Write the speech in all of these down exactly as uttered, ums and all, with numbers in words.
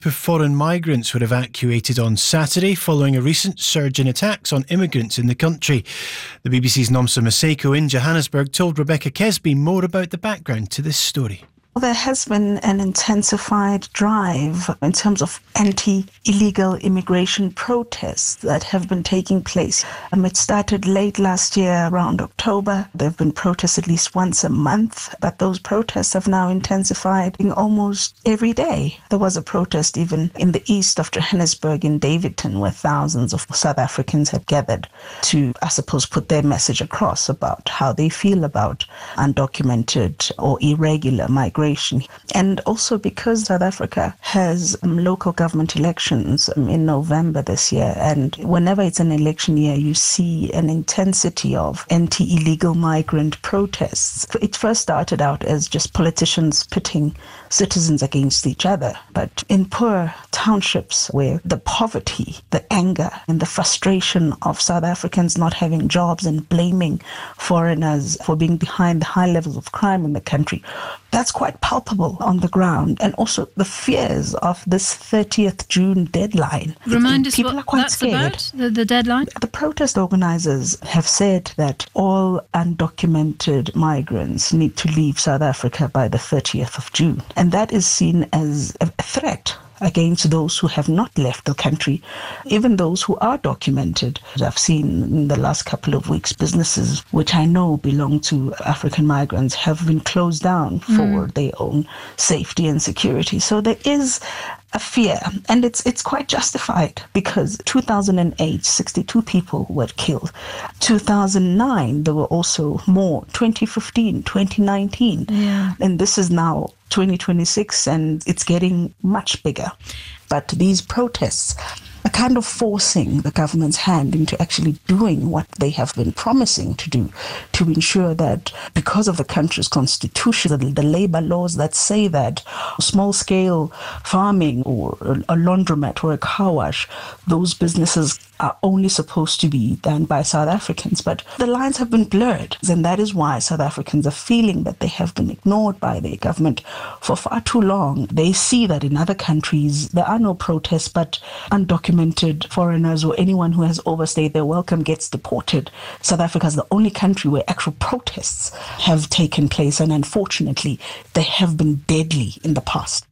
of foreign migrants were evacuated on Saturday following a recent surge in attacks on immigrants in the country. The B B C's Nomsa Maseko in Johannesburg told Rebecca Kesby more about the background to this story. There has been an intensified drive in terms of anti-illegal immigration protests that have been taking place. Um, it started late last year, around October. There have been protests at least once a month, but those protests have now intensified in almost every day. There was a protest even in the east of Johannesburg in Davidton, where thousands of South Africans had gathered to, I suppose, put their message across about how they feel about undocumented or irregular migration. And also because South Africa has um, local government elections um, in November this year, and whenever it's an election year, you see an intensity of anti-illegal migrant protests. It first started out as just politicians pitting citizens against each other, but in poor townships where the poverty, the anger, and the frustration of South Africans not having jobs and blaming foreigners for being behind the high levels of crime in the country, that's quite palpable on the ground. And also the fears of this thirtieth June deadline. Remind us People what are quite that's scared. about, the, the deadline? The protest organizers have said that all undocumented migrants need to leave South Africa by the thirtieth of June. And that is seen as a threat against those who have not left the country, even those who are documented. I've seen in the last couple of weeks businesses which I know belong to African migrants have been closed down for mm. their own safety and security. So there is a fear, and it's it's quite justified, because two thousand eight, sixty-two people were killed. two thousand nine, there were also more. twenty fifteen, twenty nineteen. Yeah. And this is now twenty twenty-six, and it's getting much bigger. But these protests are kind of forcing the government's hand into actually doing what they have been promising to do, to ensure that because of the country's constitution, the, the labor laws that say that small-scale farming or a laundromat or a car wash, those businesses are only supposed to be done by South Africans. But the lines have been blurred, and that is why South Africans are feeling that they have been ignored by their government for far too long. They see that in other countries there are no protests, but undocumented foreigners or anyone who has overstayed their welcome gets deported. South Africa is the only country where actual protests have taken place, and unfortunately they have been deadly in the past.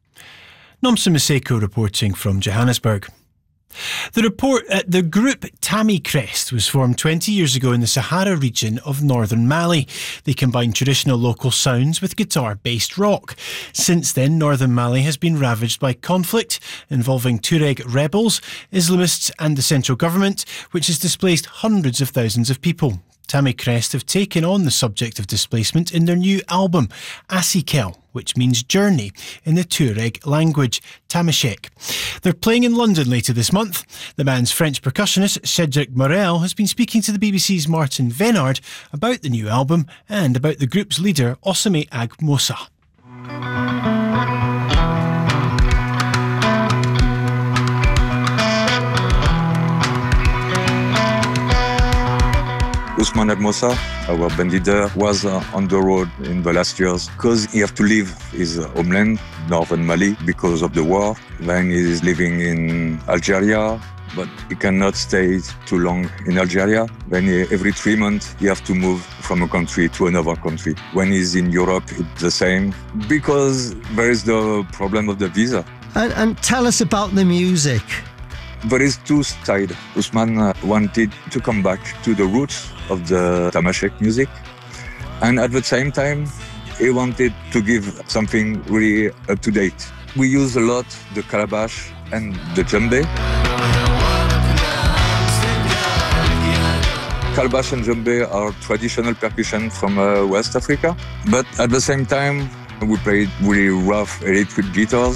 Nomsa Maseko reporting from Johannesburg. The report uh, the group Tamicrest was formed twenty years ago in the Sahara region of northern Mali. They combine traditional local sounds with guitar-based rock. Since then, northern Mali has been ravaged by conflict involving Tuareg rebels, Islamists and the central government, which has displaced hundreds of thousands of people. Tamicrest have taken on the subject of displacement in their new album, Asikel, which means journey in the Tuareg language, Tamashek. They're playing in London later this month. The band's French percussionist, Cedric Morel, has been speaking to the B B C's Martin Venard about the new album and about the group's leader, Osame Ag Moussa. Ousmane Ag Moussa, our band leader, was uh, on the road in the last years because he have to leave his uh, homeland, northern Mali, because of the war. Then he is living in Algeria, but he cannot stay too long in Algeria. Then he, every three months he have to move from a country to another country. When he's in Europe, it's the same, because there is the problem of the visa. And, and tell us about the music. There is two sides. Ousmane uh, wanted to come back to the roots of the Tamashek music, and at the same time he wanted to give something really up to date. We use a lot the calabash and the djembe. Calabash and djembe are traditional percussion from uh, West Africa, but at the same time we played really rough electric guitars.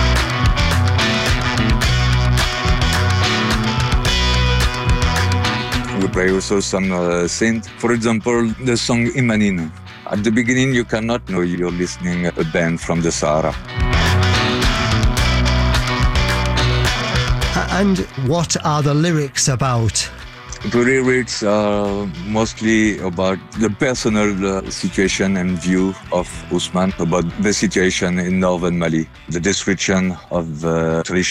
We play also some uh, synth. For example, the song Imanine. At the beginning, you cannot know you're listening to a band from the Sahara. And what are the lyrics about? The lyrics are mostly about the personal uh, situation and view of Ousmane about the situation in northern Mali, the destruction of the tradition